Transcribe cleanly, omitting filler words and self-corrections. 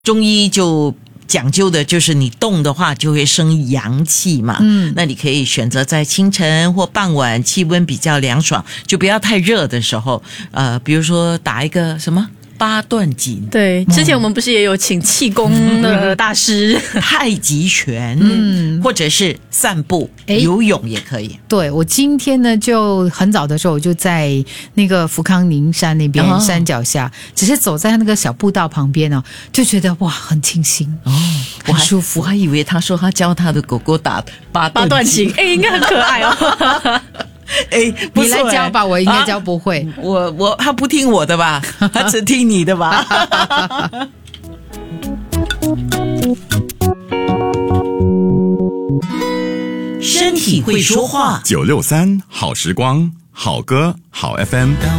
中医就讲究的就是你动的话就会生阳气嘛，那你可以选择在清晨或傍晚气温比较凉爽，就不要太热的时候，比如说打一个什么八段锦， 对，之前我们不是也有请气功的大师太极拳，或者是散步、游泳也可以。 对，我今天呢就很早的时候我就在那个福康宁山那边山脚下，只是走在那个小步道旁边哦，就觉得哇很清新很舒服。 我还以为他说他教他的狗狗打八段锦， 应该很可爱哦。 你来教吧，我应该教不会。 他不听我的吧？他只听你的吧？身体会说话。 963好时光，好歌好 FM。